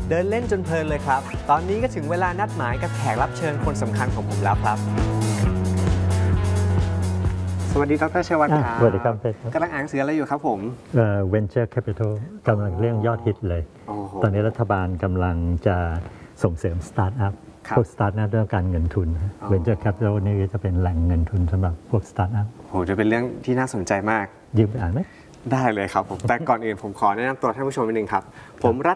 เดินเล่นจนเพลินเลยครับตอนนี้ก็ถึงเวลานัดหมายกับแขกรับเชิญคนสำคัญของผมแล้วครับสวัสดีดร.ชัยวัฒน์ครับสวัสดีครับกำลังอ่านหนังสืออะไรอยู่ครับผม Venture Capital กำลังเรื่องยอดฮิตเลย ตอนนี้รัฐบาลกำลังจะส่งเสริมสตาร์ทอัพพวกสตาร์ทอัพเรื่องการเงินทุน Venture Capital นี่จะเป็นแหล่งเงินทุนสำหรับพวกสตาร์ทอัพโหจะเป็นเรื่องที่น่าสนใจมากยืมไปอ่านไหมได้เลยครับผมแต่ก่อนอื่นผมขอแนะนำตัวท่านผู้ชมนิดนึงครับผมรั